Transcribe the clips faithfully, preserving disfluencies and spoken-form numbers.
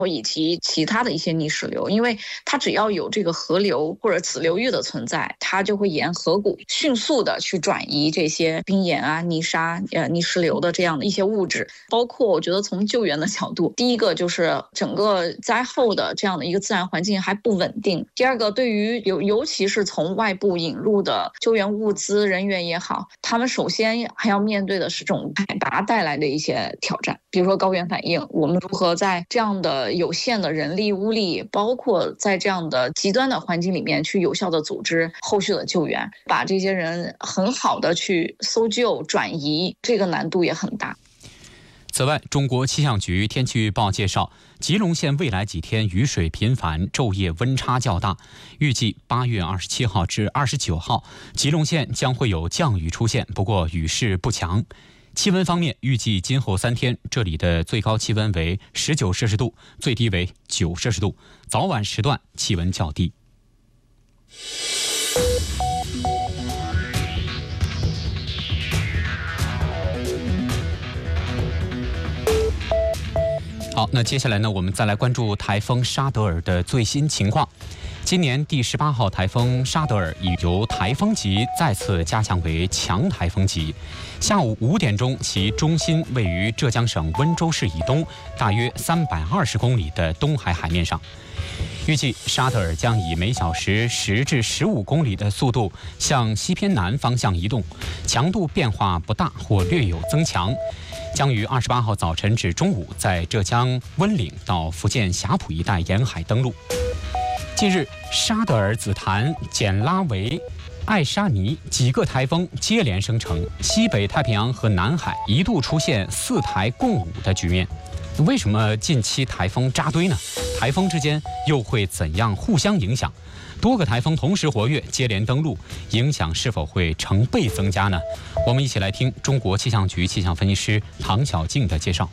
以及其他的一些逆势流，因为它只要有这个河流或者子流域的存在，它就会沿河谷迅速的去转移这些冰岩啊、泥沙、呃逆势流的这样的一些物质。包括我觉得从救援的角度，第一个就是整个灾后的这样的一个自然环境还不稳定，第二个对于尤尤其是从外部引入的救援物资人员也好，他们首先还要面对的是这种海拔带来的一些挑战，比如说高原反应，我们如何在这样的有限的人力物力，包括在这样的极端的环境里面去有效的组织后续的救援，把这些人很好的去搜救转移，这个难度也很大。 此外，中国气象局天气预报介绍，吉隆县未来几天雨水频繁，昼夜温差较大。预计八月二十七号至二十九号，吉隆县将会有降雨出现，不过雨势不强。气温方面，预计今后三天这里的最高气温为十九摄氏度，最低为九摄氏度，早晚时段气温较低。好，那接下来呢，我们再来关注台风沙德尔的最新情况。今年第十八号台风沙德尔已由台风级再次加强为强台风级。下午五点钟，其中心位于浙江省温州市以东，大约三百二十公里的东海海面上。预计沙德尔将以每小时十至十五公里的速度向西偏南方向移动，强度变化不大或略有增强。将于二十八号早晨至中午在浙江温岭到福建霞浦一带沿海登陆。近日，沙德尔、紫檀、简拉维、艾沙尼几个台风接连生成，西北太平洋和南海一度出现四台共舞的局面。为什么近期台风扎堆呢？台风之间又会怎样互相影响？多个台风同时活跃，接连登陆，影响是否会成倍增加呢？我们一起来听中国气象局气象分析师唐小静的介绍。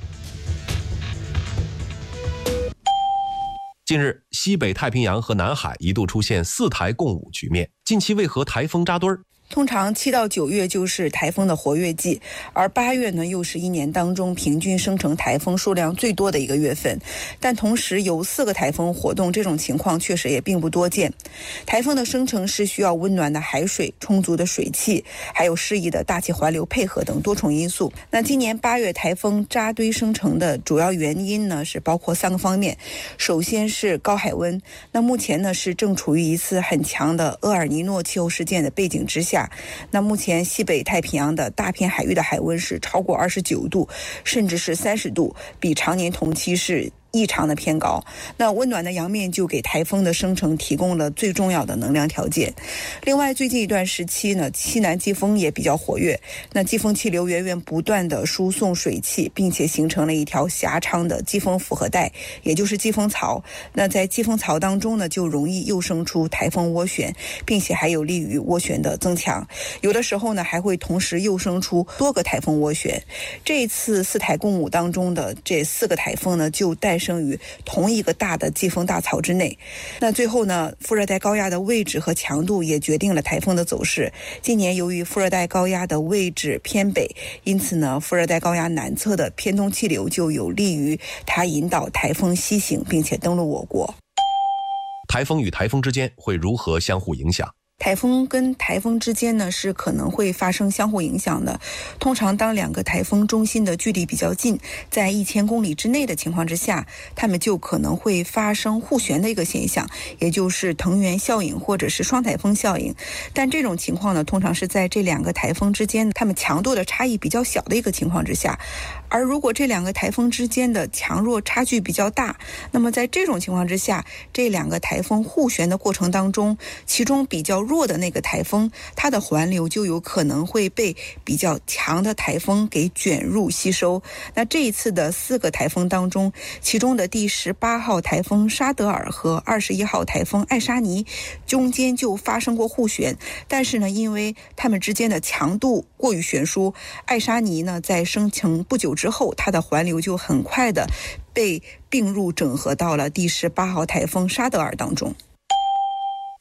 近日，西北太平洋和南海一度出现四台共舞局面，近期为何台风扎堆儿？ 通常七到九月就是台风的活跃季，而八月呢又是一年当中平均生成台风数量最多的一个月份，但同时有四个台风活动，这种情况确实也并不多见。台风的生成是需要温暖的海水、充足的水汽，还有适宜的大气环流配合等多重因素。那今年八月台风扎堆生成的主要原因呢是包括三个方面。首先是高海温，那目前呢是正处于一次很强的厄尔尼诺气候事件的背景之下。那目前西北太平洋的大片海域的海温是超过二十九度，甚至是三十度，比常年同期是异常的偏高。那温暖的洋面就给台风的生成提供了最重要的能量条件。另外，最近一段时期呢，西南季风也比较活跃，那季风气流源源不断的输送水汽，并且形成了一条狭长的季风复合带，也就是季风槽。那在季风槽当中呢，就容易诱生出台风涡旋，并且还有利于涡旋的增强。有的时候呢，还会同时诱生出多个台风涡旋。这一次四台共舞当中的这四个台风呢，就诞生于同一个大的季风大槽之内。那最后呢，副热带高压的位置和强度也决定了台风的走势。今年由于副热带高压的位置偏北，因此呢，副热带高压南侧的偏东气流就有利于它引导台风西行，并且登陆我国。 台风与台风之间会如何相互影响？ 台风跟台风之间呢是可能会发生相互影响的。通常当两个台风中心的距离比较近，在一千公里之内的情况之下，它们就可能会发生互旋的一个现象，也就是藤原效应或者是双台风效应。但这种情况呢，通常是在这两个台风之间它们强度的差异比较小的一个情况之下。而如果这两个台风之间的强弱差距比较大，那么在这种情况之下，这两个台风互旋的过程当中，其中比较弱的那个台风，它的环流就有可能会被比较强的台风给卷入吸收。那这一次的四个台风当中，其中的第十八号台风沙德尔和二十一号台风艾沙尼中间就发生过互旋，但是呢，因为它们之间的强度过于悬殊，艾沙尼呢在生成不久之后，它的环流就很快的被并入整合到了第十八号台风沙德尔当中。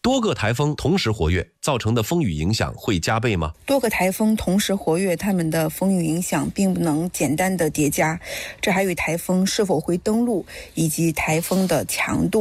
多个台风同时活跃造成的风雨影响会加倍吗？ 多个台风同时活跃，它们的风雨影响并不能简单的叠加，这还与台风是否会登陆以及台风的强度